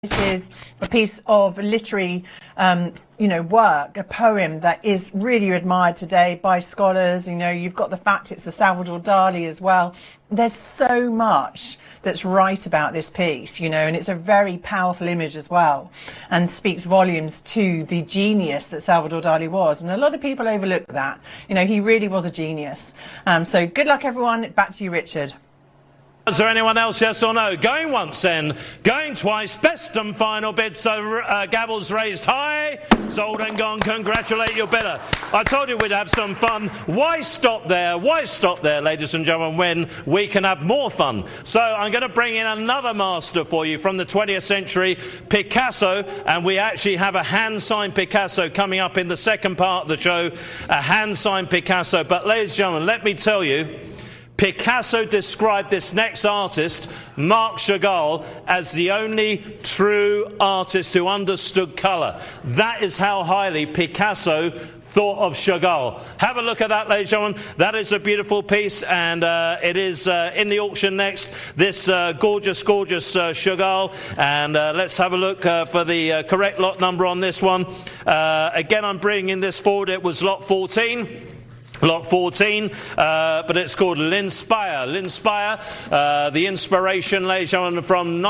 This is a piece of literary, work, a poem that is really admired today by scholars. You know, you've got the fact it's the Salvador Dali as well. There's so much that's right about this piece, and it's a very powerful image as well, and speaks volumes to the genius that Salvador Dali was. And a lot of people overlook that. He really was a genius. So good luck, everyone. Back to you, Richard. Is there anyone else, yes or no? Going once then, going twice, best and final bid, so gavel's raised high, sold and gone, congratulate your bidder. I told you we'd have some fun. Why stop there, ladies and gentlemen, when we can have more fun? So I'm going to bring in another master for you from the 20th century, Picasso, and we actually have a hand-signed Picasso coming up in the second part of the show, a hand-signed Picasso. But ladies and gentlemen, let me tell you, Picasso described this next artist, Marc Chagall, as the only true artist who understood colour. That is how highly Picasso thought of Chagall. Have a look at that, ladies and gentlemen. That is a beautiful piece, and it is in the auction next, this gorgeous Chagall. And let's have a look for the correct lot number on this one. Again, I'm bringing this forward. It was lot 14. Lot 14, but it's called L'Inspire. L'Inspire, the inspiration, ladies and gentlemen, from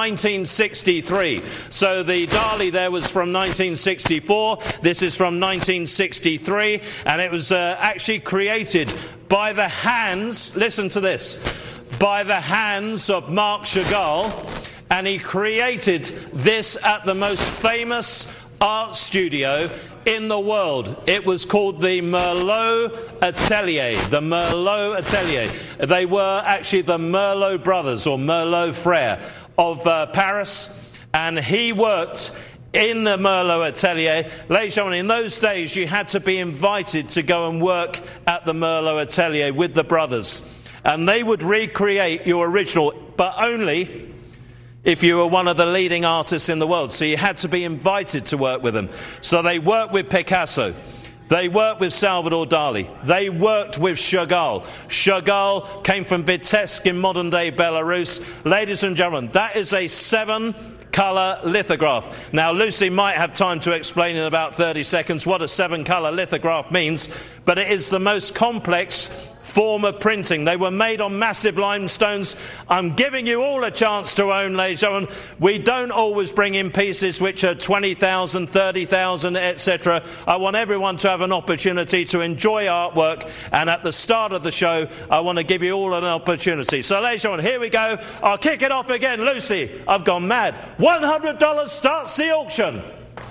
1963. So the Dali there was from 1964. This is from 1963, and it was actually created by the hands, listen to this, by the hands of Marc Chagall, and he created this at the most famous art studio in the world. It was called the Merlot Atelier. The Merlot Atelier. They were actually the Merlot brothers, or Merlot Frère, of Paris, and he worked in the Merlot Atelier. Ladies and gentlemen, in those days you had to be invited to go and work at the Merlot Atelier with the brothers, and they would recreate your original, but only if you were one of the leading artists in the world. So you had to be invited to work with them. So they worked with Picasso. They worked with Salvador Dali. They worked with Chagall. Chagall came from Vitebsk in modern-day Belarus. Ladies and gentlemen, that is a 7-colour lithograph. Now, Lucy might have time to explain in about 30 seconds what a 7-colour lithograph means, but it is the most complex form of printing. They were made on massive limestones. I'm giving you all a chance to own, ladies and gentlemen. We don't always bring in pieces which are 20,000, 30,000, etc. I want everyone to have an opportunity to enjoy artwork, and at the start of the show I want to give you all an opportunity. So ladies and gentlemen, here we go. I'll kick it off again. Lucy, I've gone mad. $100 starts the auction.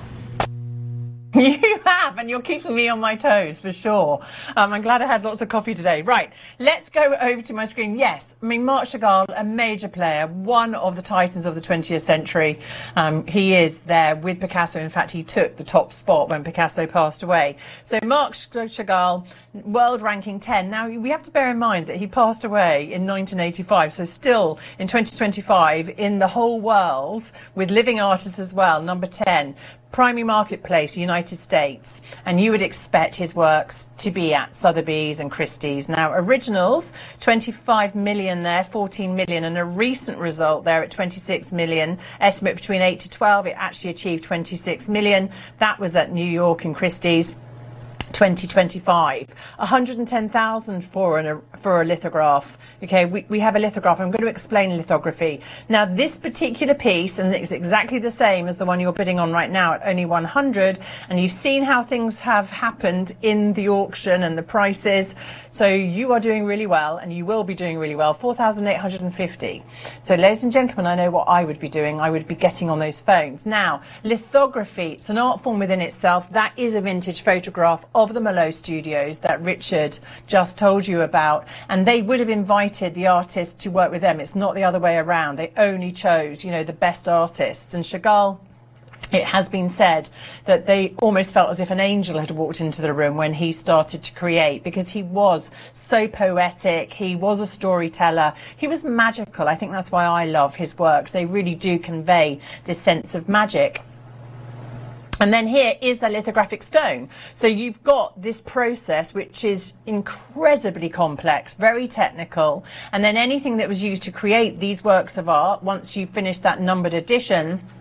You have, and you're keeping me on my toes for sure. I'm glad I had lots of coffee today. Right, let's go over to my screen. Yes, Marc Chagall, a major player, one of the titans of the 20th century. He is there with Picasso. In fact, he took the top spot when Picasso passed away. So Marc Chagall, world ranking 10. Now, we have to bear in mind that he passed away in 1985, so still in 2025, in the whole world, with living artists as well, number 10. Primary marketplace, United States, and you would expect his works to be at Sotheby's and Christie's. Now, originals, 25 million there, 14 million, and a recent result there at 26 million, estimate between 8 to 12, it actually achieved 26 million. That was at New York and Christie's. 2025, 110,000 for a lithograph. Okay, we have a lithograph. I'm going to explain lithography. Now, this particular piece, and it's exactly the same as the one you're bidding on right now at only 100, and you've seen how things have happened in the auction and the prices. So you are doing really well, and you will be doing really well. 4,850. So, ladies and gentlemen, I know what I would be doing. I would be getting on those phones. Now, lithography, it's an art form within itself. That is a vintage photograph of the Merlot Studios that Richard just told you about, and they would have invited the artists to work with them. It's not the other way around. They only chose, the best artists. And Chagall, it has been said that they almost felt as if an angel had walked into the room when he started to create, because he was so poetic, he was a storyteller, he was magical. I think that's why I love his works. They really do convey this sense of magic. And then here is the lithographic stone. So you've got this process which is incredibly complex, very technical, and then anything that was used to create these works of art, once you finish that numbered edition,